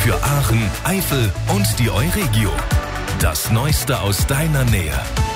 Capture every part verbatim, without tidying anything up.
für Aachen, Eifel und die Euregio. Das Neueste aus deiner Nähe.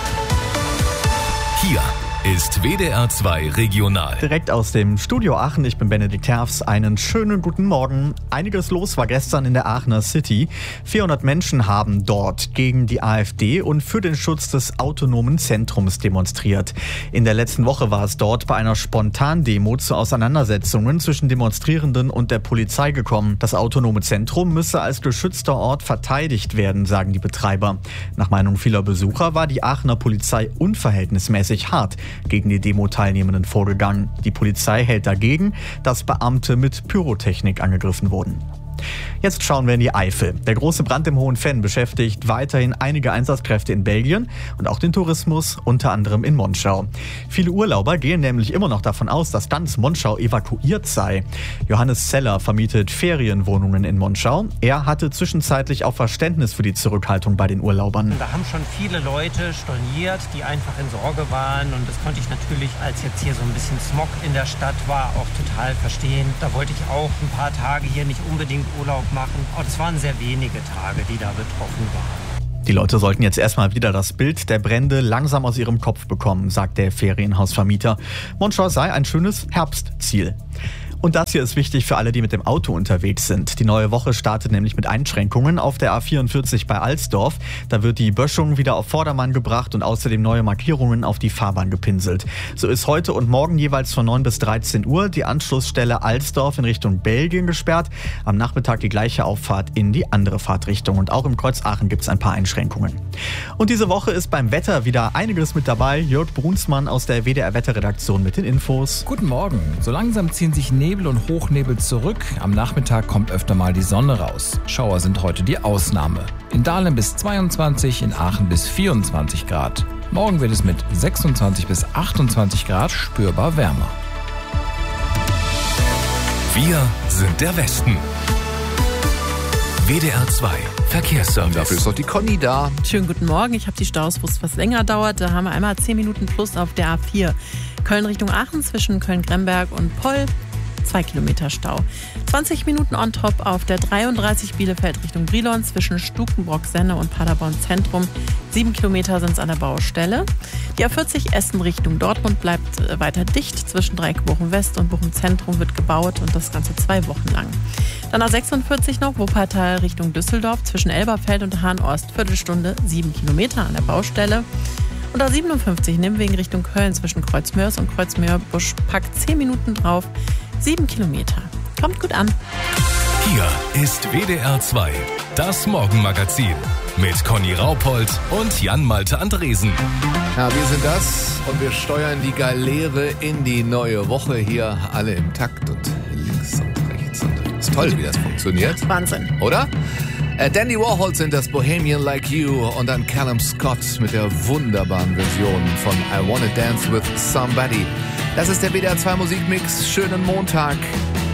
Hier ist W D R zwei Regional. Direkt aus dem Studio Aachen, ich bin Benedikt Herfs. Einen schönen guten Morgen. Einiges los war gestern in der Aachener City. vierhundert Menschen haben dort gegen die AfD und für den Schutz des autonomen Zentrums demonstriert. In der letzten Woche war es dort bei einer Spontandemo zu Auseinandersetzungen zwischen Demonstrierenden und der Polizei gekommen. Das autonome Zentrum müsse als geschützter Ort verteidigt werden, sagen die Betreiber. Nach Meinung vieler Besucher war die Aachener Polizei unverhältnismäßig hart gegen die Demo-Teilnehmenden vorgegangen. Die Polizei hält dagegen, dass Beamte mit Pyrotechnik angegriffen wurden. Jetzt schauen wir in die Eifel. Der große Brand im Hohen Venn beschäftigt weiterhin einige Einsatzkräfte in Belgien und auch den Tourismus, unter anderem in Monschau. Viele Urlauber gehen nämlich immer noch davon aus, dass ganz Monschau evakuiert sei. Johannes Zeller vermietet Ferienwohnungen in Monschau. Er hatte zwischenzeitlich auch Verständnis für die Zurückhaltung bei den Urlaubern. Da haben schon viele Leute storniert, die einfach in Sorge waren. Und das konnte ich natürlich, als jetzt hier so ein bisschen Smog in der Stadt war, auch total verstehen. Da wollte ich auch ein paar Tage hier nicht unbedingt Urlaub machen. Aber es waren sehr wenige Tage, die da betroffen waren. Die Leute sollten jetzt erstmal wieder das Bild der Brände langsam aus ihrem Kopf bekommen, sagt der Ferienhausvermieter. Monschau sei ein schönes Herbstziel. Und das hier ist wichtig für alle, die mit dem Auto unterwegs sind. Die neue Woche startet nämlich mit Einschränkungen auf der A vierundvierzig bei Alsdorf. Da wird die Böschung wieder auf Vordermann gebracht und außerdem neue Markierungen auf die Fahrbahn gepinselt. So ist heute und morgen jeweils von neun bis dreizehn Uhr die Anschlussstelle Alsdorf in Richtung Belgien gesperrt. Am Nachmittag die gleiche Auffahrt in die andere Fahrtrichtung. Und auch im Kreuz Aachen gibt es ein paar Einschränkungen. Und diese Woche ist beim Wetter wieder einiges mit dabei. Jörg Brunsmann aus der W D R-Wetterredaktion mit den Infos. Guten Morgen. So langsam ziehen sich Nebel und Hochnebel zurück. Am Nachmittag kommt öfter mal die Sonne raus. Schauer sind heute die Ausnahme. In Dahlem bis zweiundzwanzig, in Aachen bis vierundzwanzig Grad. Morgen wird es mit sechsundzwanzig bis achtundzwanzig Grad spürbar wärmer. Wir sind der Westen. W D R zwei Verkehrsservice. Dafür ist doch die Conny da. Schönen guten Morgen. Ich habe die Staus, wo es was länger dauert. Da haben wir einmal zehn Minuten plus auf der A vier. Köln Richtung Aachen zwischen Köln-Gremberg und Poll. Zwei Kilometer Stau. zwanzig Minuten on top auf der dreiunddreißig Bielefeld Richtung Brilon zwischen Stukenbrock-Senne und Paderborn Zentrum. Sieben Kilometer sind es an der Baustelle. Die A vierzig Essen Richtung Dortmund bleibt weiter dicht. Zwischen Dreieck Bochum West und Bochum Zentrum wird gebaut und das Ganze zwei Wochen lang. Dann A sechsundvierzig noch, Wuppertal Richtung Düsseldorf zwischen Elberfeld und Hahn-Ost. Viertelstunde, sieben Kilometer an der Baustelle. Und A siebenundfünfzig Nimwegen Richtung Köln zwischen Kreuzmörs und Kreuzmöhr-Busch packt zehn Minuten drauf. Sieben Kilometer. Kommt gut an. Hier ist W D R zwei, das Morgenmagazin mit Conny Raupold und Jan-Malte Andresen. Ja, wir sind das und wir steuern die Galeere in die neue Woche hier alle im Takt und links und rechts. Und ist toll, wie das funktioniert. Wahnsinn. Oder? Äh, Dandy Warhol sind das Bohemian Like You und dann Callum Scott mit der wunderbaren Version von I Wanna Dance With Somebody. Das ist der W D R zwei Musikmix. Schönen Montag.